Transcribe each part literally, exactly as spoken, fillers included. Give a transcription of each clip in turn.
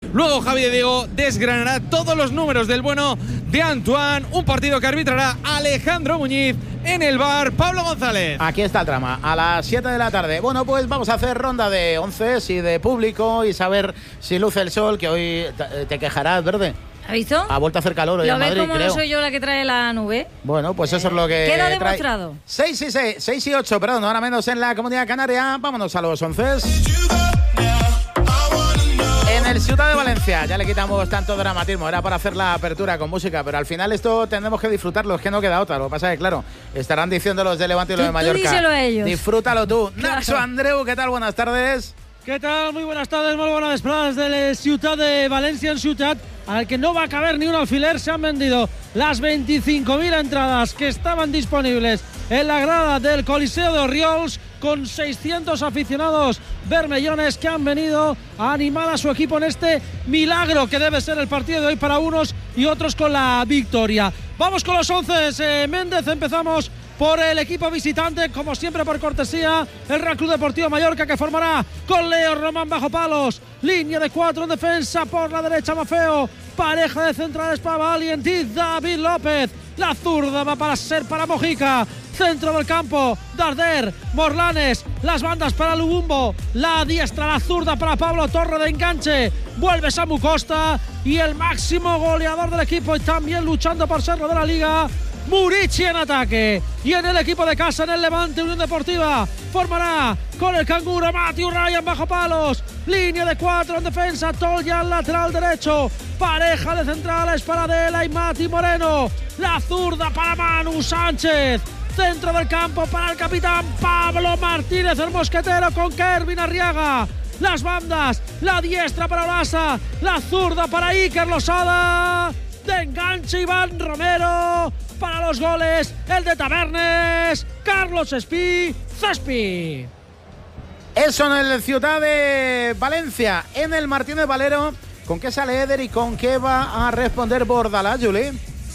Luego Javi de Diego desgranará todos los números del bueno de Antoine. Un partido que arbitrará Alejandro Muñiz. En el bar, Pablo González. Aquí está el trama, a las siete de la tarde. Bueno, pues vamos a hacer ronda de once y de público y saber si luce el sol, que hoy te quejarás, Verde. ¿Has visto? Ha vuelto a hacer calor hoy ¿Lo en ves Madrid, como creo. no soy yo la que trae la nube? Bueno, pues eso es lo que Queda trae. demostrado. seis y seis, seis y ocho, perdón, ahora menos en la Comunidad Canaria. Vámonos a los once. En el Ciutat de Valencia ya le quitamos tanto dramatismo, era para hacer la apertura con música, pero al final esto tendremos que disfrutarlo, es que no queda otra. Lo que pasa es que, claro, estarán diciendo los de Levante y los de Mallorca. Tú díselo a ellos. Disfrútalo tú. Claro. Nacho Andreu, ¿qué tal? Buenas tardes. ¿Qué tal? Muy buenas tardes, muy buenas desplazadas del Ciutat de Valencia en Ciutat, al que no va a caber ni un alfiler. Se han vendido las veinticinco mil entradas que estaban disponibles en la grada del Coliseo de Orriols, con seiscientos aficionados bermellones que han venido a animar a su equipo en este milagro que debe ser el partido de hoy para unos y otros con la victoria. Vamos con los once, eh, Méndez. Empezamos por el equipo visitante, como siempre por cortesía, el Real Club Deportivo Mallorca, que formará con Leo Román bajo palos, línea de cuatro en defensa, por la derecha Mafeo, pareja de centrales para Valiant y David López, la zurda va para ser para Mojica, centro del campo, Darder, Morlanes, las bandas para Lubumbo, la diestra, la zurda para Pablo Torre de enganche, vuelve Samu Costa y el máximo goleador del equipo y también luchando por serlo de la Liga, Murici en ataque. Y en el equipo de casa, en el Levante Unión Deportiva, formará con el canguro Matthew Ryan bajo palos, línea de cuatro en defensa, Toya lateral derecho, pareja de centrales para Adela y Mati Moreno, la zurda para Manu Sánchez, centro del campo para el capitán Pablo Martínez, el mosquetero, con Kervin Arriaga, las bandas, la diestra para Olasa, la zurda para Iker Losada, de enganche Iván Romero, para los goles el de Tabernes, Carlos Espí Cespi. Eso en el Ciutat de Valencia. En el Martínez Valero, ¿con qué sale Eder y con qué va a responder Bordalás, Juli?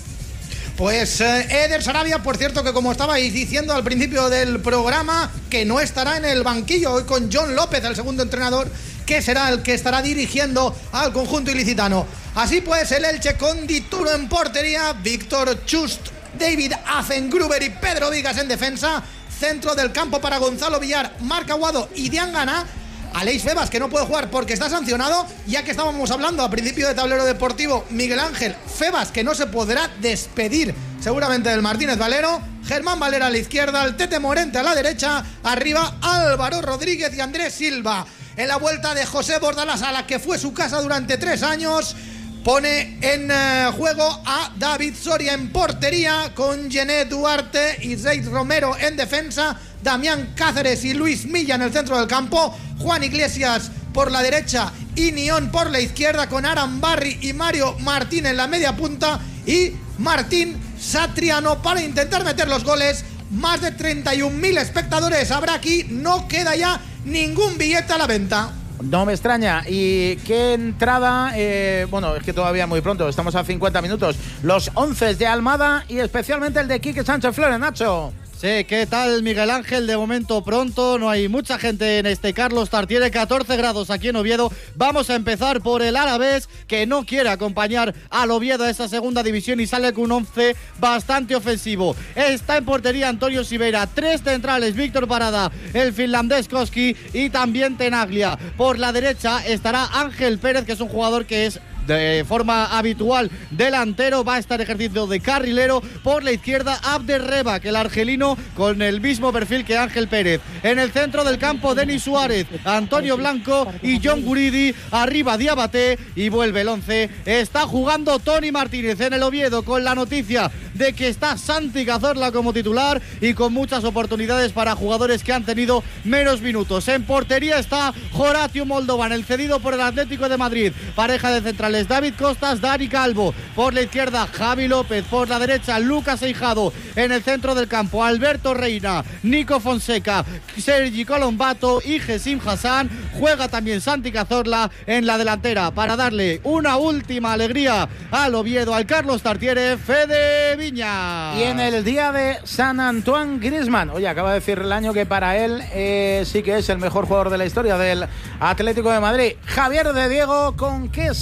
Pues eh, Eder Sarabia, por cierto, que como estabais diciendo al principio del programa, que no estará en el banquillo hoy, con John López, el segundo entrenador, que será el que estará dirigiendo al conjunto ilicitano. Así pues, el Elche con Dituro en portería, Víctor Chust, David Azengruber y Pedro Vigas en defensa, centro del campo para Gonzalo Villar, Marc Aguado y Diangana, Aleix Febas, que no puede jugar porque está sancionado, ya que estábamos hablando a principio de tablero deportivo, Miguel Ángel Febas, que no se podrá despedir seguramente del Martínez Valero, Germán Valera a la izquierda, el Tete Morente a la derecha, arriba Álvaro Rodríguez y Andrés Silva. En la vuelta de José Bordalás, a la que fue su casa durante tres años, pone en uh, juego a David Soria en portería, con Gené Duarte y Zeid Romero en defensa, Damián Cáceres y Luis Milla en el centro del campo, Juan Iglesias por la derecha y Nión por la izquierda, con Aran Barry y Mario Martín en la media punta y Martín Satriano para intentar meter los goles. Más de treinta y un mil espectadores habrá aquí, no queda ya ningún billete a la venta. No me extraña. ¿Y qué entrada? Eh, bueno, es que todavía muy pronto, estamos a cincuenta minutos. Los once de Almada y especialmente el de Quique Sánchez Flores, Nacho. Sí, ¿qué tal, Miguel Ángel? De momento pronto, no hay mucha gente en este Carlos Tartiere, catorce grados aquí en Oviedo. Vamos a empezar por el Alavés, que no quiere acompañar al Oviedo a esa segunda división y sale con un once bastante ofensivo. Está en portería Antonio Siveira, tres centrales, Víctor Parada, el finlandés Koski y también Tenaglia. Por la derecha estará Ángel Pérez, que es un jugador que es de forma habitual delantero, va a estar ejercicio de carrilero. Por la izquierda Abderreba, que el argelino con el mismo perfil que Ángel Pérez. En el centro del campo Denis Suárez, Antonio Blanco y John Guridi, arriba Diabate y vuelve el once. Está jugando Tony Martínez en el Oviedo, con la noticia de que está Santi Cazorla como titular y con muchas oportunidades para jugadores que han tenido menos minutos. En portería está Horatio Moldovan, el cedido por el Atlético de Madrid. Pareja de centrales David Costas, Dani Calvo. Por la izquierda Javi López, por la derecha Lucas Eijado. En el centro del campo Alberto Reina, Nico Fonseca, Sergi Colombato y Gesim Hassan. Juega también Santi Cazorla en la delantera para darle una última alegría al Oviedo, al Carlos Tartiere, Fede Viña. Y en el día de San Antoine Griezmann, oye, acaba de decir el año que para él eh, sí que es el mejor jugador de la historia del Atlético de Madrid. Javier de Diego, ¿con qué